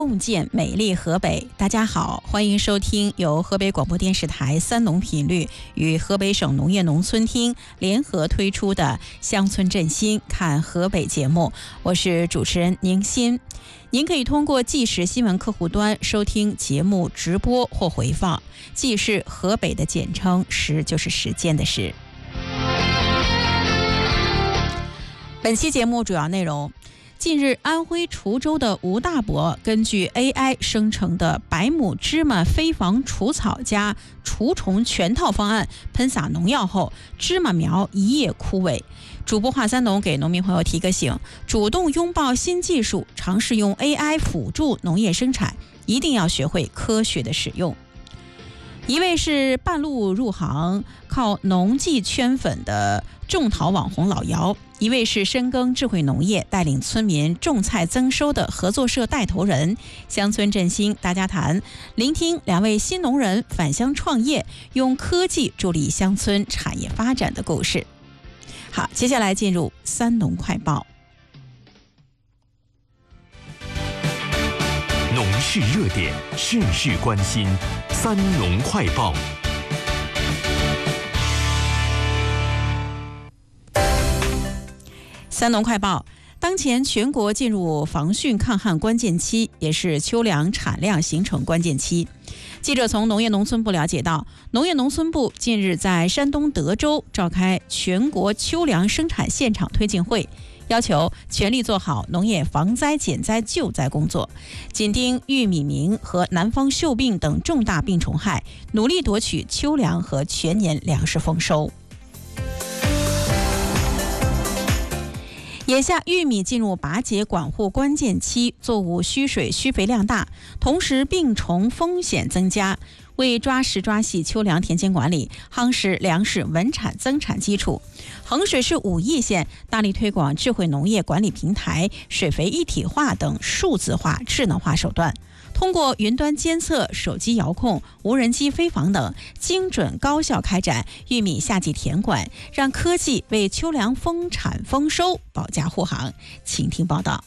共建美丽河北。大家好，欢迎收听由河北广播电视台三农频率与河北省农业农村厅联合推出的乡村振兴看河北节目，我是主持人宁鑫。您可以通过纪实新闻客户端收听节目直播或回放。纪是河北的简称，实就是时间的时。本期节目主要内容：近日，安徽滁州的吴大伯根据 AI 生成的百亩芝麻飞防除草加除虫全套方案喷洒农药后，芝麻苗一夜枯萎。主播华三农给农民朋友提个醒：主动拥抱新技术，尝试用 AI 辅助农业生产，一定要学会科学的使用。一位是半路入行靠农技圈粉的种桃网红老姚，一位是深耕智慧农业带领村民种菜增收的合作社带头人。乡村振兴大家谈，聆听两位新农人返乡创业，用科技助力乡村产业发展的故事。好，接下来进入三农快报。 农事热点，事事关心，三农快报。 三农快报，当前全国进入防汛抗旱关键期，也是秋粮产量形成关键期。记者从农业农村部了解到，农业农村部近日在山东德州召开全国秋粮生产现场推进会，要求全力做好农业防灾减灾救灾工作，紧盯玉米鸣和南方锈病等重大病虫害，努力夺取秋粮和全年粮食丰收。眼下玉米进入拔节管护关键期，作物需水需肥量大，同时病虫风险增加。为抓实抓细秋粮田间管理，夯实粮食稳产增产基础，衡水市武义县大力推广智慧农业管理平台、水肥一体化等数字化、智能化手段，通过云端监测、手机遥控、无人机飞防等，精准高效开展玉米夏季田管，让科技为秋粮丰产丰收保驾护航。请听报道。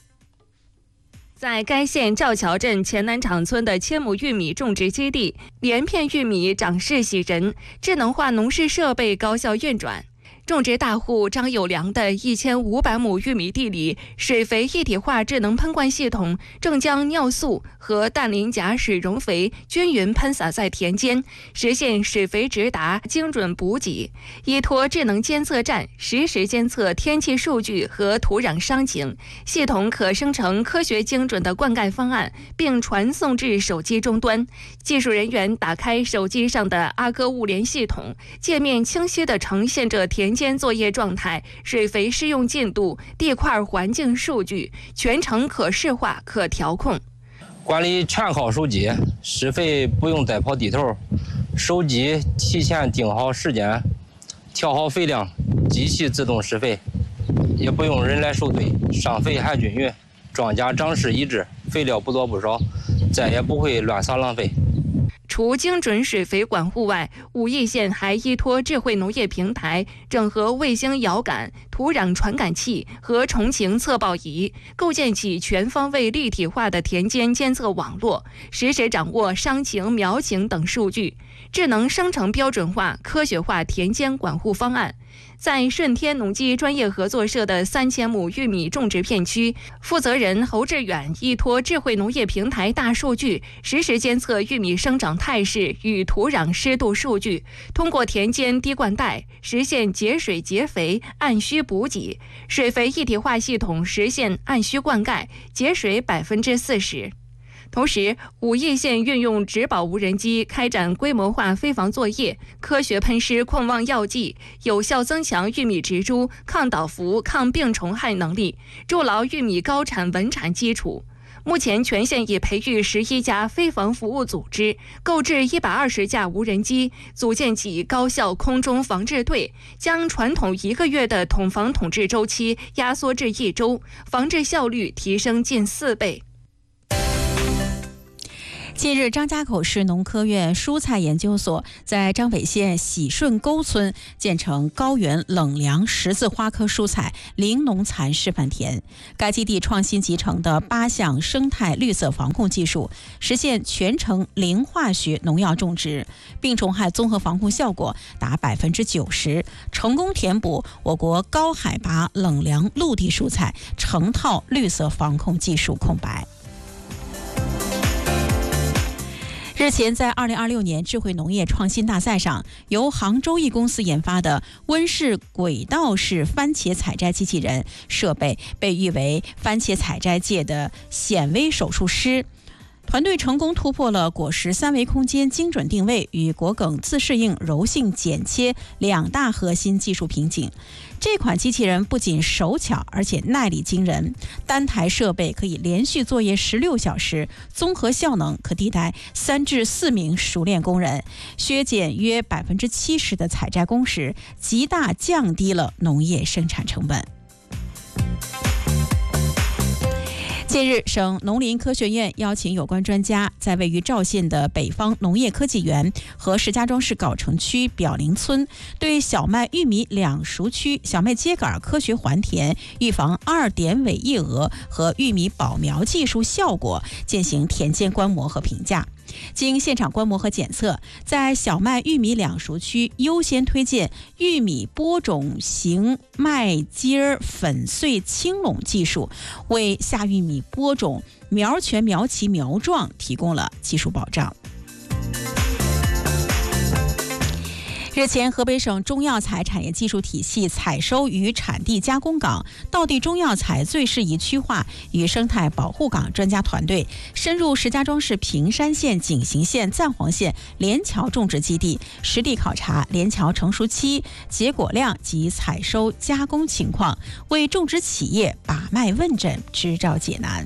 在该县赵桥镇前南场村的千亩玉米种植基地，连片玉米长势喜人，智能化农事设备高效运转。种植大户张有良的1500亩玉米地里，水肥一体化智能喷灌系统正将尿素和氮磷钾水溶肥均匀喷洒在田间，实现水肥直达、精准补给。依托智能监测站实时监测天气数据和土壤伤情，系统可生成科学精准的灌溉方案，并传送至手机终端。技术人员打开手机上的阿哥物联系统，界面清晰地呈现着田间作业状态、水肥施用进度、地块环境数据，全程可视化、可调控。 管理全靠手机，施肥不用再跑地头，手机提前定好时间，调好肥量，机器自动施肥，也不用人来收队，上肥还均匀，庄稼长势一致，肥料不多不少，再也不会乱撒浪费。 除精准水肥管护外，武义县还依托智慧农业平台，整合卫星遥感、土壤传感器和虫情测报仪，构建起全方位立体化的田间监测网络，实时掌握伤情、苗情等数据，智能生成标准化、科学化田间管护方案。在顺天农机专业合作社的3000亩玉米种植片区，负责人侯志远依托智慧农业平台大数据，实时监测玉米生长态势与土壤湿度数据，通过田间滴灌带实现节水节肥、按需补给，水肥一体化系统实现按需灌溉，节水40%。同时，武义县运用植保无人机开展规模化飞防作业，科学喷施控望药剂，有效增强玉米植株抗倒伏、抗病虫害能力，筑牢玉米高产稳产基础。目前，全县已培育11家飞防服务组织，购置120架无人机，组建起高效空中防治队，将传统1个月的统防统治周期压缩至1周，防治效率提升近4倍。 近日，张家口市农科院蔬菜研究所在张北县喜顺沟村建成高原冷凉十字花科蔬菜零农残示范田。该基地创新集成的8项生态绿色防控技术，实现全程零化学农药种植，病虫害综合防控效果达90%，成功填补我国高海拔冷凉陆地蔬菜成套绿色防控技术空白。日前，在2026年智慧农业创新大赛上，由杭州一公司研发的温室轨道式番茄采摘机器人设备被誉为番茄采摘界的显微手术师。团队成功突破了果实3维空间精准定位与果梗自适应柔性剪切2大核心技术瓶颈。这款机器人不仅手巧，而且耐力惊人，单台设备可以连续作业16小时，综合效能可替代3至4名熟练工人，削减约70%的采摘工时，极大降低了农业生产成本。近日，省农林科学院邀请有关专家，在位于赵县的北方农业科技园和石家庄市藁城区表林村对小麦、玉米两熟区小麦秸秆科学还田、预防2点尾叶蛾和玉米保苗技术效果进行田间观摩和评价。经现场观摩和检测，在小麦、玉米两熟区优先推荐玉米播种型麦秸粉碎青垄技术，为下玉米播种苗全苗齐苗壮提供了技术保障。日前，河北省中药材产业技术体系采收与产地加工港道地中药材最适宜区划与生态保护港专家团队深入石家庄市平山县景行县赞煌县连桥种植基地，实地考察连桥成熟期、结果量及采收加工情况，为种植企业把脉问诊、支招解难。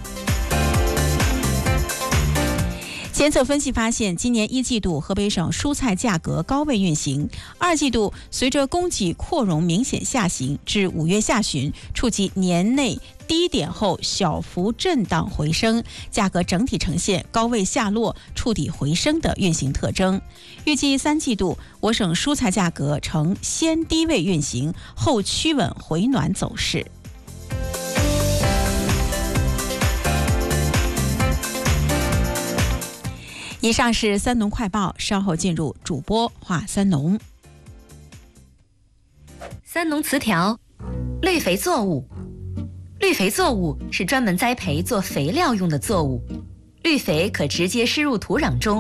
监测分析发现，今年1季度河北省蔬菜价格高位运行，2季度随着供给扩容明显下行，至5月下旬触及年内低点后小幅震荡回升，价格整体呈现高位下落、触底回升的运行特征。预计3季度我省蔬菜价格呈先低位运行，后趋稳回暖走势。以上是三农快报，稍后进入主播话三农。 三农词条：绿肥作物。绿肥作物是专门栽培做肥料用的作物，绿肥可直接施入土壤中，